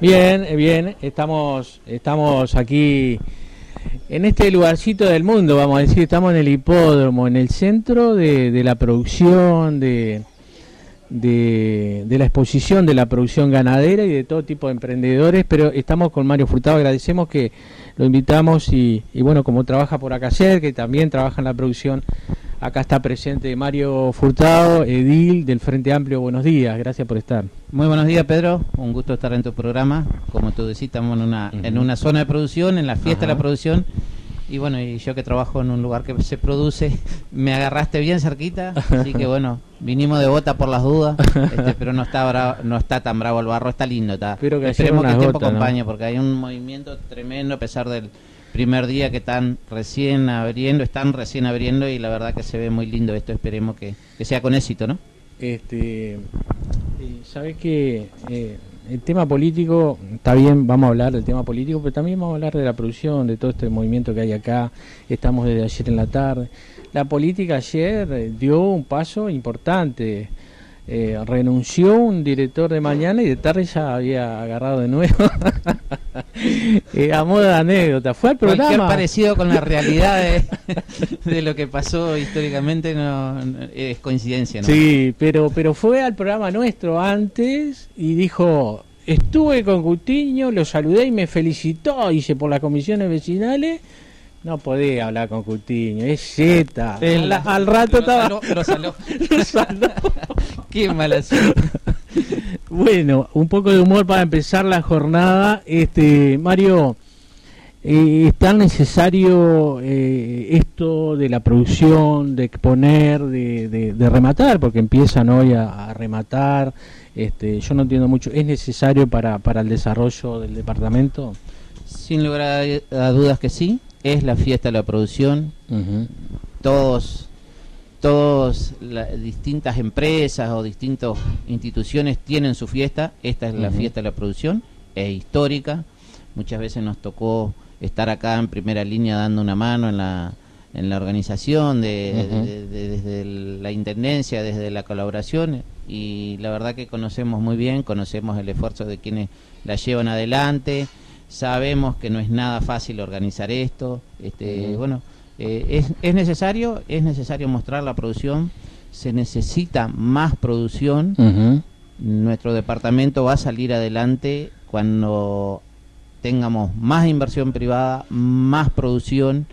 Bien, bien, estamos aquí en este lugarcito del mundo, vamos a decir, estamos en el hipódromo, en el centro de la producción, de la exposición de la producción ganadera y de todo tipo de emprendedores, pero estamos con Mario Furtado, agradecemos que lo invitamos y bueno, como trabaja por acá cerca, que también trabaja en la producción, acá está presente Mario Furtado, edil del Frente Amplio. Buenos días, gracias por estar. Muy buenos días, Pedro, un gusto estar en tu programa. Como tú decís, estamos en una zona de producción, en la fiesta de la producción. Y bueno, y yo que trabajo en un lugar que se produce, me agarraste bien cerquita, así que bueno, vinimos de bota por las dudas, pero no está tan bravo el barro, está lindo, está. Esperemos que el tiempo acompañe, ¿no? Porque hay un movimiento tremendo a pesar del primer día que están recién abriendo y la verdad que se ve muy lindo esto, esperemos que sea con éxito, ¿no? Sabes que el tema político, está bien, vamos a hablar del tema político, pero también vamos a hablar de la producción, de todo este movimiento que hay acá. Estamos desde ayer en la tarde. La política ayer dio un paso importante. Renunció un director de mañana y de tarde ya había agarrado de nuevo. A modo de anécdota. Fue al programa. Cualquier parecido con la realidad de lo que pasó históricamente no es coincidencia, ¿no? Sí, pero fue al programa nuestro antes y dijo: estuve con Cutiño, lo saludé y me felicitó, dice, por las comisiones vecinales. No podía hablar con Cutiño, es Z. Al rato estaba... Lo saló. Qué mala suerte. Bueno, un poco de humor para empezar la jornada. Mario, ¿es tan necesario esto de la producción, de exponer, de rematar? Porque empiezan hoy a rematar. Yo no entiendo mucho. ¿Es necesario para el desarrollo del departamento? Sin lugar a dudas que sí. Es la fiesta de la producción. Todas las distintas empresas o distintas instituciones tienen su fiesta. Esta es la fiesta de la producción, es histórica. Muchas veces nos tocó estar acá en primera línea dando una mano en la organización, desde la intendencia, desde la colaboración, y la verdad que conocemos muy bien, conocemos el esfuerzo de quienes la llevan adelante. Sabemos que no es nada fácil organizar esto. Bueno, es necesario mostrar la producción. Se necesita más producción. Nuestro departamento va a salir adelante cuando tengamos más inversión privada, más producción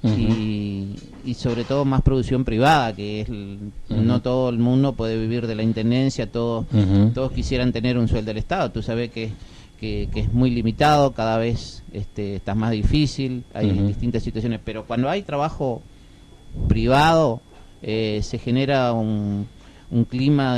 y sobre todo más producción privada, que es no todo el mundo puede vivir de la intendencia. Todos quisieran tener un sueldo del Estado. Tú sabes que es muy limitado, cada vez está más difícil, hay distintas situaciones, pero cuando hay trabajo privado se genera un clima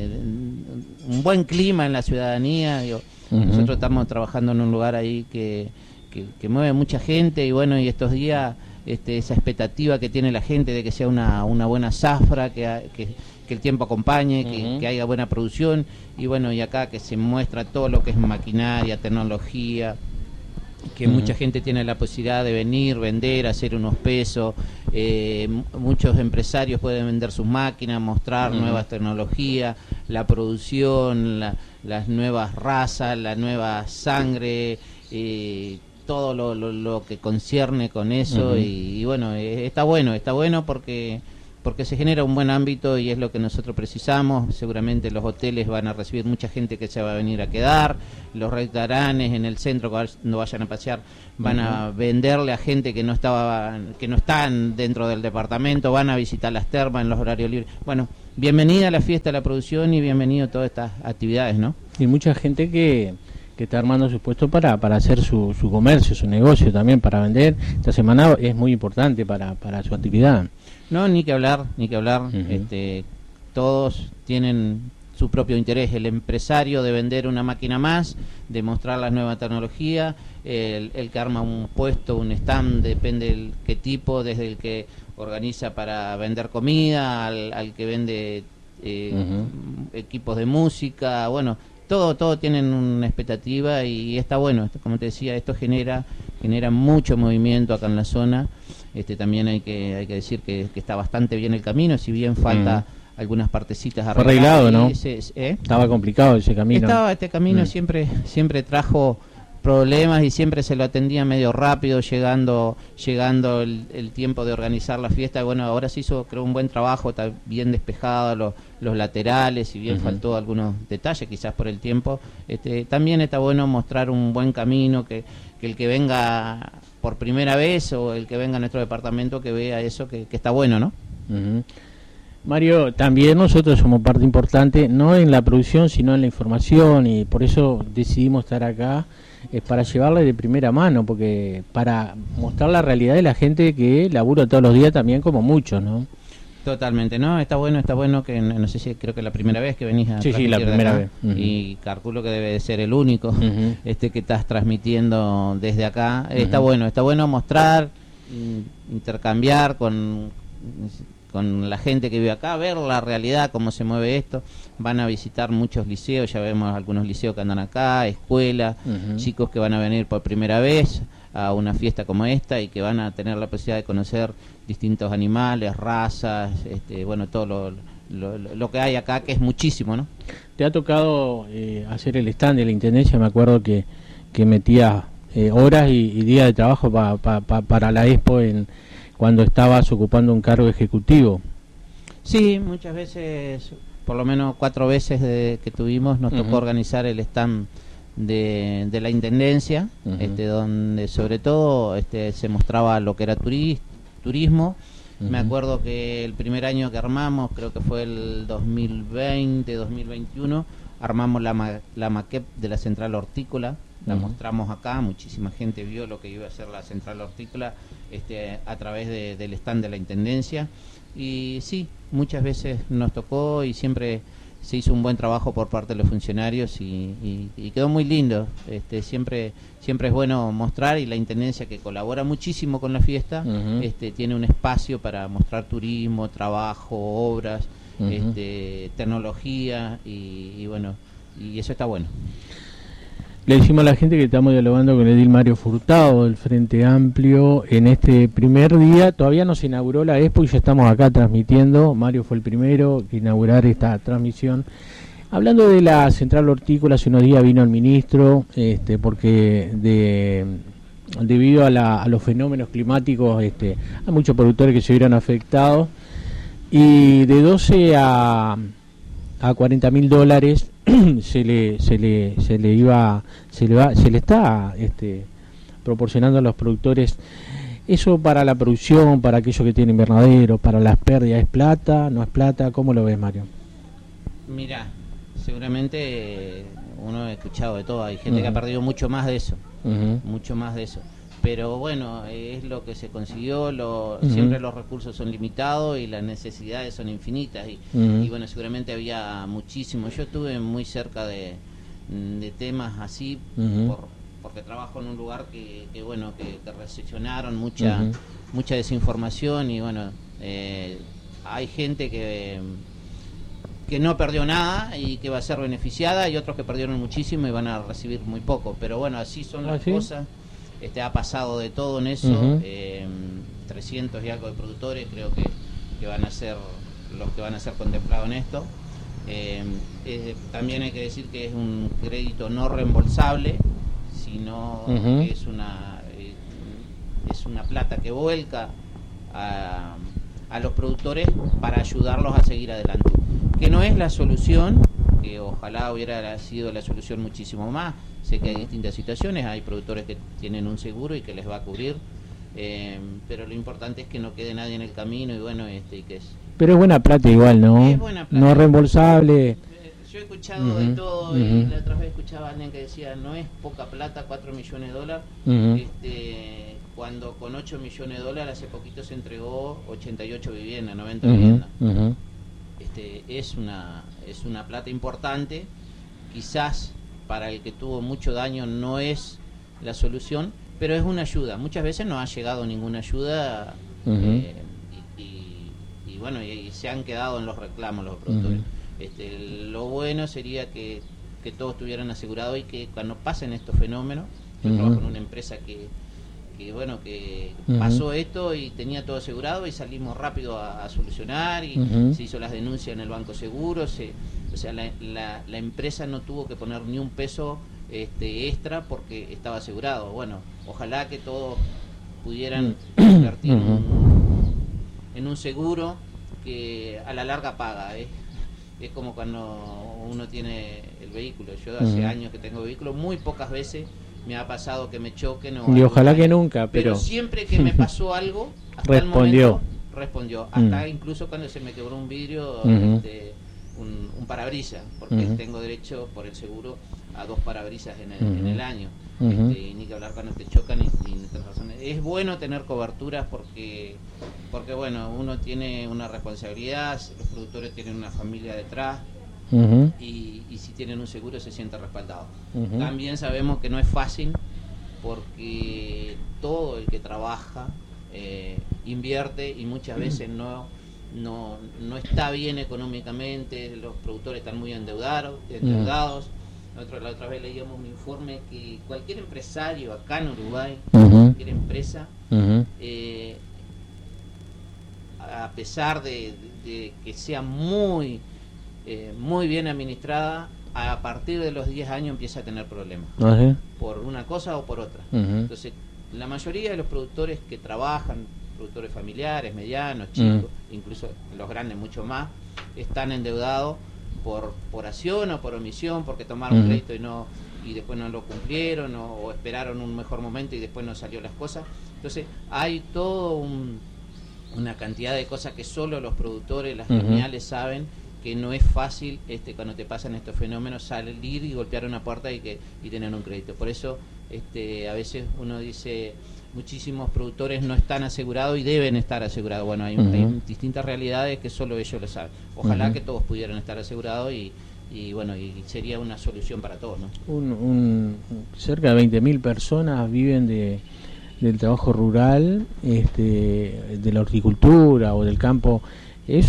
un buen clima en la ciudadanía. Nosotros estamos trabajando en un lugar ahí que mueve mucha gente, y bueno, y estos días esa expectativa que tiene la gente de que sea una buena zafra, que el tiempo acompañe, que haya buena producción, y bueno, y acá que se muestra todo lo que es maquinaria, tecnología, que mucha gente tiene la posibilidad de venir, vender, hacer unos pesos. Muchos empresarios pueden vender sus máquinas, mostrar nuevas tecnologías, la producción, las nuevas razas, la nueva sangre, todo lo que concierne con eso. Y bueno, está bueno porque se genera un buen ámbito y es lo que nosotros precisamos. Seguramente los hoteles van a recibir mucha gente que se va a venir a quedar, los restaurantes en el centro cuando vayan a pasear van a venderle a gente que no están dentro del departamento, van a visitar las termas en los horarios libres. Bueno, bienvenida a la fiesta de la producción y bienvenido a todas estas actividades, ¿no? Y mucha gente que está armando su puesto para hacer su comercio, su negocio también, para vender. Esta semana es muy importante para su actividad. No, ni que hablar. Todos tienen su propio interés. El empresario de vender una máquina más, de mostrar la nueva tecnología, el que arma un puesto, un stand, depende del qué tipo, desde el que organiza para vender comida, al que vende equipos de música. Bueno, todo tienen una expectativa y está bueno. Como te decía, esto genera mucho movimiento acá en la zona. También hay que decir que está bastante bien el camino, si bien falta algunas partecitas fue arreglado, ¿no? ¿Eh? Estaba complicado ese camino. Este camino siempre trajo problemas y siempre se lo atendía medio rápido, llegando el tiempo de organizar la fiesta. Bueno, ahora se hizo, creo, un buen trabajo, está bien despejado los laterales, si bien faltó algunos detalles, quizás por el tiempo. También está bueno mostrar un buen camino, que el que venga por primera vez o el que venga a nuestro departamento que vea eso, que está bueno, ¿no? Mario, también nosotros somos parte importante, no en la producción, sino en la información, y por eso decidimos estar acá, para llevarle de primera mano, porque para mostrar la realidad de la gente que labura todos los días también, como muchos, ¿no? Totalmente, ¿no? Está bueno que, no sé si creo que la primera vez que venís a sí, la primera vez. Y calculo que debe de ser el único que estás transmitiendo desde acá. Está bueno mostrar, intercambiar con la gente que vive acá, ver la realidad, cómo se mueve esto. Van a visitar muchos liceos, ya vemos algunos liceos que andan acá, escuelas, chicos que van a venir por primera vez a una fiesta como esta y que van a tener la posibilidad de conocer distintos animales, razas, todo lo que hay acá, que es muchísimo, ¿no? ¿Te ha tocado hacer el stand de la Intendencia? Me acuerdo que metía horas y días de trabajo para la Expo cuando estabas ocupando un cargo ejecutivo. Sí, muchas veces, por lo menos 4 veces que tuvimos, nos tocó organizar el stand de la Intendencia, donde sobre todo se mostraba lo que era turismo. Me acuerdo que el primer año que armamos, creo que fue el 2020-2021, armamos la maquette de la central hortícola. La mostramos acá, muchísima gente vio lo que iba a ser la central hortícola a través del stand de la Intendencia. Y sí, muchas veces nos tocó y siempre se hizo un buen trabajo por parte de los funcionarios y quedó muy lindo. Siempre es bueno mostrar, y la Intendencia, que colabora muchísimo con la fiesta, tiene un espacio para mostrar turismo, trabajo, obras, tecnología y eso está bueno. Le decimos a la gente que estamos dialogando con el edil Mario Furtado del Frente Amplio en este primer día. Todavía no se inauguró la Expo y ya estamos acá transmitiendo. Mario fue el primero que inaugurar esta transmisión. Hablando de la central hortícola, hace unos días vino el ministro, porque debido a los fenómenos climáticos, hay muchos productores que se vieron afectados, y de 12 a $40.000 se le está proporcionando a los productores. Eso para la producción, para aquellos que tienen invernadero, para las pérdidas, ¿es plata? ¿No es plata? ¿Cómo lo ves, Mario? Mira, seguramente uno ha escuchado de todo, hay gente que ha perdido mucho más de eso, pero bueno, es lo que se consiguió. Siempre los recursos son limitados y las necesidades son infinitas, y bueno, seguramente había muchísimo. Yo estuve muy cerca de temas así, porque trabajo en un lugar que recepcionaron mucha desinformación, y bueno, hay gente que no perdió nada y que va a ser beneficiada, y otros que perdieron muchísimo y van a recibir muy poco. Pero bueno, así son las cosas. Ha pasado de todo en eso. 300 y algo de productores creo que van a ser los que van a ser contemplados en esto. También hay que decir que es un crédito no reembolsable, sino que es una plata que vuelca a los productores para ayudarlos a seguir adelante, que no es la solución, que ojalá hubiera sido la solución muchísimo más. Sé que hay distintas situaciones, hay productores que tienen un seguro y que les va a cubrir, pero lo importante es que no quede nadie en el camino, y bueno, pero es buena plata igual, ¿no? Es buena plata, no reembolsable. Yo he escuchado de todo, y la otra vez escuchaba a alguien que decía, no es poca plata, $4 millones, cuando con $8 millones hace poquito se entregó 88 viviendas, 90 viviendas. Es una plata importante. Quizás para el que tuvo mucho daño no es la solución, pero es una ayuda. Muchas veces no ha llegado ninguna ayuda, y bueno, y se han quedado en los reclamos los productores. Lo bueno sería que todos estuvieran asegurados, y que cuando pasen estos fenómenos, yo trabajo en una empresa que bueno, que pasó esto y tenía todo asegurado y salimos rápido a solucionar y se hizo las denuncias en el Banco Seguro, o sea, la empresa no tuvo que poner ni un peso extra porque estaba asegurado. Bueno, ojalá que todos pudieran invertir en un seguro que a la larga paga, es como cuando uno tiene el vehículo. Yo hace años que tengo vehículo, muy pocas veces me ha pasado que me choquen y ojalá que nunca, pero siempre que me pasó algo hasta respondió. el momento respondió, hasta incluso cuando se me quebró un vidrio, un parabrisas, porque tengo derecho por el seguro a 2 parabrisas en el año, y ni que hablar cuando te chocan y tenés razón. Es bueno tener coberturas porque bueno, uno tiene una responsabilidad, los productores tienen una familia detrás, y si tienen un seguro se siente respaldado. También sabemos que no es fácil porque todo el que trabaja invierte y muchas veces no está bien económicamente, los productores están muy endeudados. Nosotros la otra vez leíamos un informe que cualquier empresario acá en Uruguay, cualquier empresa, a pesar de que sea muy bien administrada, a partir de los 10 años empieza a tener problemas, por una cosa o por otra. Entonces, la mayoría de los productores que trabajan, productores familiares, medianos, chicos, incluso los grandes mucho más, están endeudados por acción o por omisión, porque tomaron crédito y después no lo cumplieron, o esperaron un mejor momento y después no salió las cosas. Entonces, hay todo una cantidad de cosas que solo los productores, las gremiales saben, que no es fácil cuando te pasan estos fenómenos salir y golpear una puerta y tener un crédito. Por eso a veces uno dice, muchísimos productores no están asegurados y deben estar asegurados. Bueno, hay distintas realidades que solo ellos lo saben. Ojalá que todos pudieran estar asegurados y bueno, y sería una solución para todos, ¿no? Cerca de 20.000 personas viven del trabajo rural, de la horticultura o del campo. Es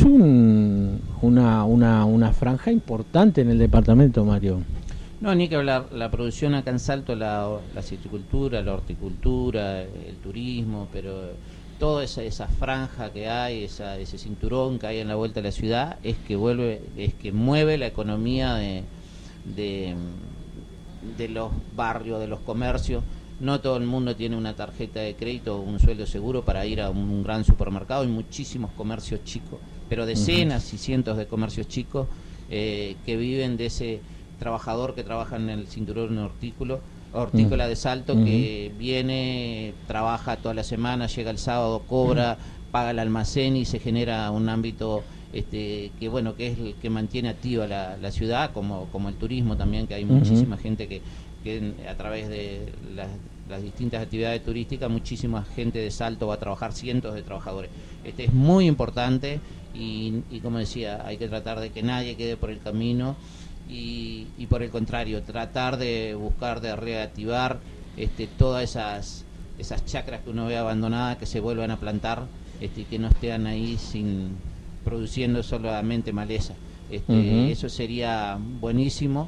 una franja importante en el departamento, Mario. No, ni que hablar. La producción acá en Salto, la citricultura, la horticultura, el turismo, pero toda esa franja que hay, ese cinturón que hay en la vuelta de la ciudad, es que mueve la economía de los barrios, de los comercios. No todo el mundo tiene una tarjeta de crédito o un sueldo seguro para ir a un gran supermercado. Hay muchísimos comercios chicos, pero decenas y cientos de comercios chicos que viven de ese trabajador que trabaja en el cinturón hortícola de Salto, que viene, trabaja toda la semana, llega el sábado, cobra, paga el almacén y se genera un ámbito que bueno, que es el que mantiene activa la ciudad, como el turismo también, que hay muchísima gente que a través de las distintas actividades turísticas, muchísima gente de Salto va a trabajar, cientos de trabajadores. Es muy importante y como decía, hay que tratar de que nadie quede por el camino y por el contrario, tratar de buscar, de reactivar todas esas chacras que uno ve abandonadas, que se vuelvan a plantar, que no estén ahí produciendo solamente maleza. Eso sería buenísimo.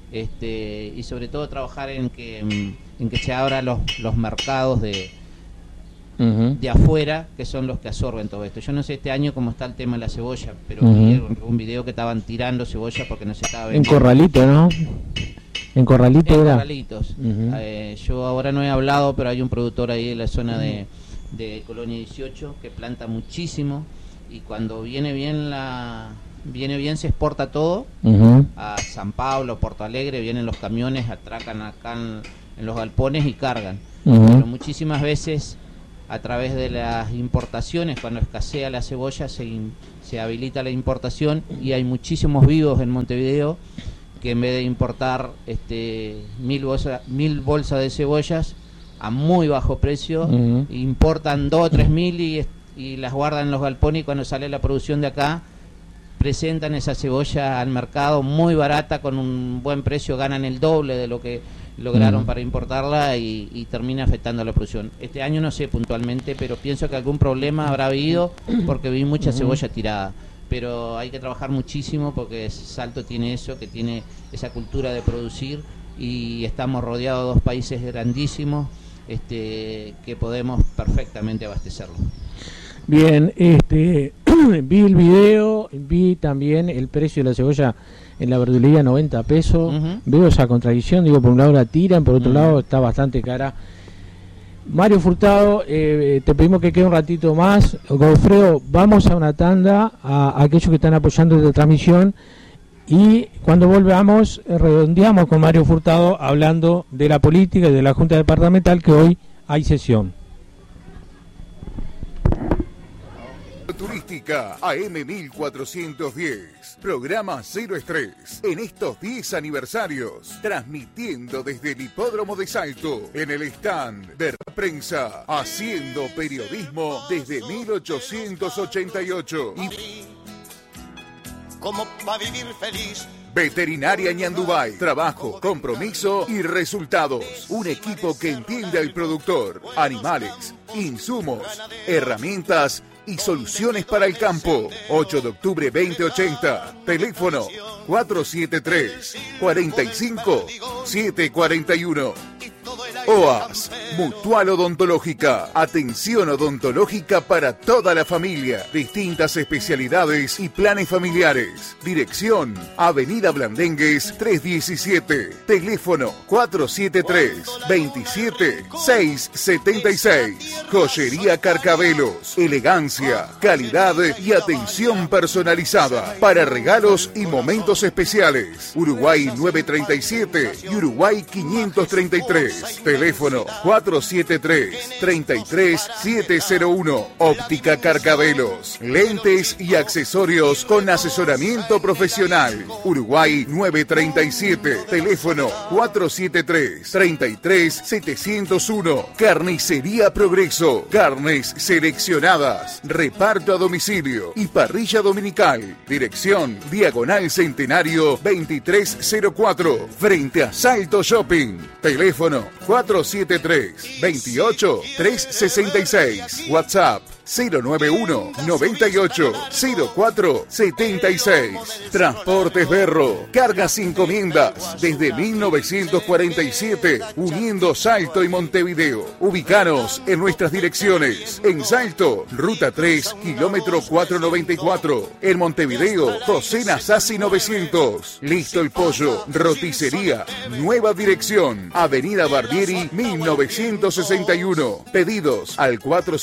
Y sobre todo trabajar en que se abran los mercados de afuera, que son los que absorben todo esto. Yo no sé este año cómo está el tema de la cebolla, pero vi un video que estaban tirando cebolla porque no se estaba vendiendo. En Corralito, ¿no? En Corralito era. Corralitos. Yo ahora no he hablado, pero hay un productor ahí en la zona de Colonia 18 que planta muchísimo, y cuando viene bien se exporta todo a San Pablo, Porto Alegre, vienen los camiones, atracan acá en los galpones y cargan. Pero muchísimas veces a través de las importaciones, cuando escasea la cebolla, se habilita la importación, y hay muchísimos vivos en Montevideo que en vez de importar 1.000 bolsas de cebollas a muy bajo precio, importan 2 o 3.000 y las guardan en los galpones, y cuando sale la producción de acá presentan esa cebolla al mercado muy barata, con un buen precio, ganan el doble de lo que lograron para importarla, y termina afectando a la producción. Este año no sé puntualmente, pero pienso que algún problema habrá habido porque vi mucha cebolla tirada. Pero hay que trabajar muchísimo porque Salto tiene eso, que tiene esa cultura de producir, y estamos rodeados de 2 países grandísimos, que podemos perfectamente abastecerlo. Bien, vi el video, vi también el precio de la cebolla en la verdulería, 90 pesos. Veo esa contradicción, digo, por un lado la tiran, por otro lado está bastante cara. Mario Furtado, te pedimos que quede un ratito más. Godofredo, vamos a una tanda, a aquellos que están apoyando esta transmisión, y cuando volvamos redondeamos con Mario Furtado hablando de la política y de la Junta Departamental, que hoy hay sesión. Turística AM 1410, programa Cero Estrés, en estos 10 aniversarios, transmitiendo desde el Hipódromo de Salto, en el stand de prensa, haciendo periodismo desde 1888. ¿Cómo va a vivir feliz? Veterinaria Ñandubay, trabajo, compromiso y resultados. Un equipo que entiende al productor, animales, insumos, herramientas y soluciones para el campo. 8 de octubre 2080. Teléfono 473-45-741. OAS, Mutual Odontológica. Atención odontológica para toda la familia. Distintas especialidades y planes familiares. Dirección, Avenida Blandengues 317. Teléfono 473-27-676. Joyería Carcabelos. Elegancia, calidad y atención personalizada para regalos y momentos especiales. Uruguay 937 y Uruguay 533. Teléfono 473-33701. Óptica Carcabelos. Lentes y accesorios con asesoramiento profesional. Uruguay 937. Teléfono 473-33701. Carnicería Progreso. Carnes seleccionadas. Reparto a domicilio y parrilla dominical. Dirección Diagonal Centenario 2304. Frente a Salto Shopping. Teléfono 473-28-366. WhatsApp 091 98 04 76. Transportes Berro. Cargas y encomiendas desde 1947, uniendo Salto y Montevideo. Ubícanos en nuestras direcciones. En Salto, Ruta 3, kilómetro 494. En Montevideo, José Nasasi 900. Listo el Pollo. Roticería. Nueva dirección. Avenida Barbieri 1961. Pedidos al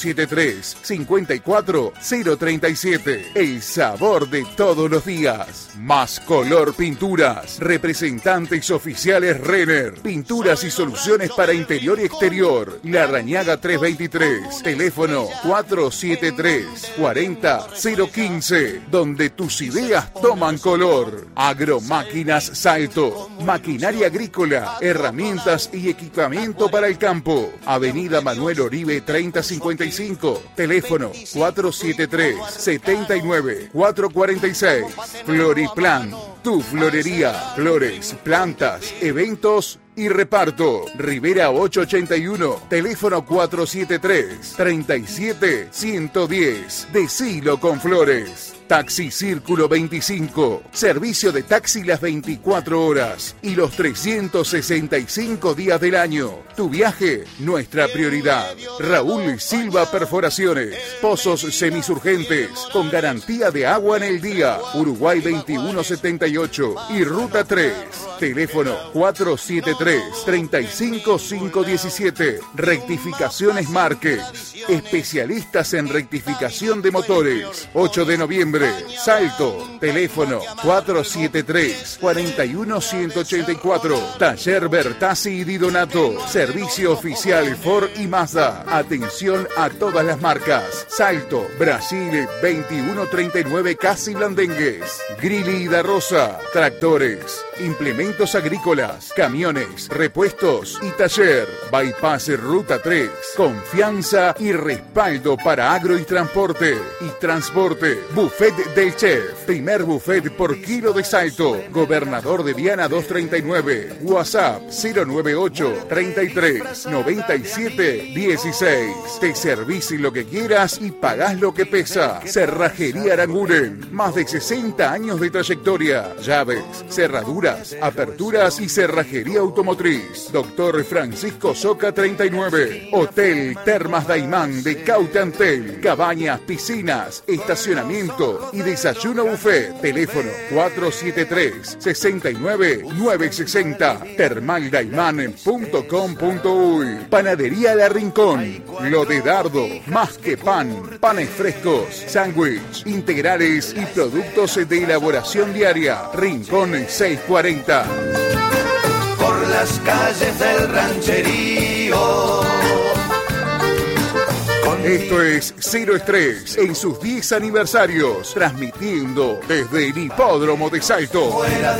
473-54037. El sabor de todos los días. Más Color Pinturas. Representantes oficiales Renner. Pinturas y soluciones para interior y exterior. La Rañaga 323. Teléfono 473-40-015. Donde tus ideas toman color. Agromáquinas Salto. Maquinaria agrícola. Herramientas y equipamiento para el campo. Avenida Manuel Oribe 3055. Teléfono 473-79-446. Floriplan, tu florería. Flores, plantas, eventos y reparto. Rivera 881. Teléfono 473-37-110. Decilo con flores. Taxi Círculo 25. Servicio de taxi las 24 horas y los 365 días del año. Tu viaje, nuestra prioridad. Raúl Silva Perforaciones. Pozos semisurgentes con garantía de agua en el día. Uruguay 2178 y Ruta 3. Teléfono 473-35517. Rectificaciones Márquez. Especialistas en rectificación de motores. 8 de noviembre. Salto. Teléfono 473-41184. Taller Bertazzi y Di Donato. Servicio oficial Ford y Mazda. Atención a todas las marcas. Salto. Brasil 2139 Casi Blandengues. Grilli da Rosa. Tractores. Implementos agrícolas. Camiones. Repuestos y taller. Bypass Ruta 3. Confianza y respaldo para agro y transporte. Buffet Buffet del Chef. Primer buffet por kilo de Salto. Gobernador de Viana 239. WhatsApp 098 33 97 16. Te servís lo que quieras y pagás lo que pesa. Cerrajería Aranguren. Más de 60 años de trayectoria. Llaves, cerraduras, aperturas y cerrajería automotriz. Doctor Francisco Soca 39. Hotel Termas Daimán de Cautantel. Cabañas, piscinas, estacionamiento y desayuno buffet. Teléfono 473 69 960. termaldaimán.com.uy. Panadería La Rincón. Lo de Dardo. Más que pan. Panes frescos, sándwich, integrales y productos de elaboración diaria. Rincón 640. Por las calles del rancherío. Esto es Cero Estrés en sus 10 aniversarios, transmitiendo desde el Hipódromo de Salto. Fuera